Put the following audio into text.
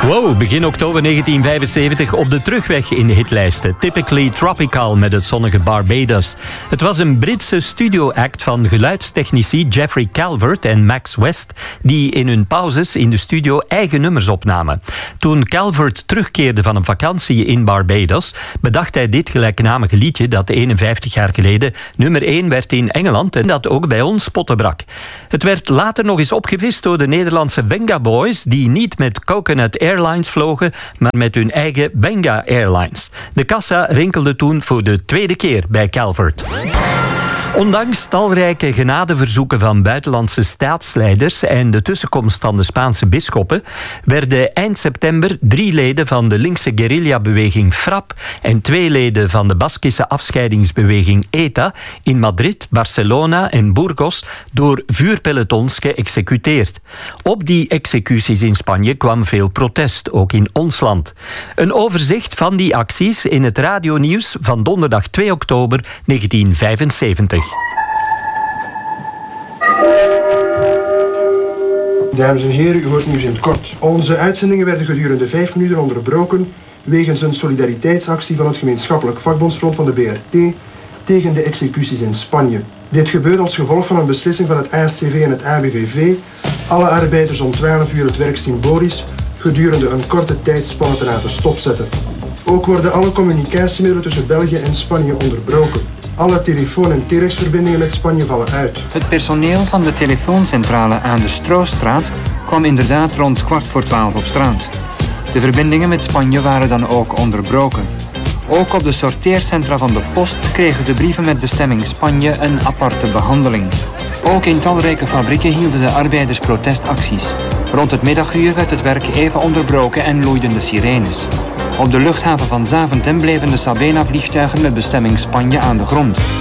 Wow, begin oktober 1975 op de terugweg in de hitlijsten. Typically Tropical met het zonnige Barbados. Het was een Britse studio-act van geluidstechnici Jeffrey Calvert en Max West, die in hun pauzes in de studio eigen nummers opnamen. Toen Calvert terugkeerde van een vakantie in Barbados, bedacht hij dit gelijknamige liedje dat 51 jaar geleden nummer 1 werd in Engeland en dat ook bij ons potten brak. Het werd later nog eens opgevist door de Nederlandse Venga Boys, die niet met Coconut Airlines vlogen, maar met hun eigen Venga Airlines. De kassa rinkelde toen voor de tweede keer bij Calvert. Ondanks talrijke genadeverzoeken van buitenlandse staatsleiders en de tussenkomst van de Spaanse bisschoppen, werden eind september 3 leden van de linkse guerrillabeweging FRAP en 2 leden van de Baskische afscheidingsbeweging ETA in Madrid, Barcelona en Burgos door vuurpelotons geëxecuteerd. Op die executies in Spanje kwam veel protest, ook in ons land. Een overzicht van die acties in het radionieuws van donderdag 2 oktober 1975. Dames en heren, u hoort nieuws in het kort. Onze uitzendingen werden gedurende 5 minuten onderbroken wegens een solidariteitsactie van het gemeenschappelijk vakbondsfront van de BRT tegen de executies in Spanje. Dit gebeurt als gevolg van een beslissing van het ASCV en het ABVV alle arbeiders om 12 uur het werk symbolisch gedurende een korte tijdspanne te laten stopzetten. Ook worden alle communicatiemiddelen tussen België en Spanje onderbroken. Alle telefoon- en telexverbindingen met Spanje vallen uit. Het personeel van de telefooncentrale aan de Stroostraat kwam inderdaad rond 11:15 op straat. De verbindingen met Spanje waren dan ook onderbroken. Ook op de sorteercentra van de post kregen de brieven met bestemming Spanje een aparte behandeling. Ook in talrijke fabrieken hielden de arbeiders protestacties. Rond het middaguur werd het werk even onderbroken en loeiden de sirenes. Op de luchthaven van Zaventem bleven de Sabena-vliegtuigen met bestemming Spanje aan de grond.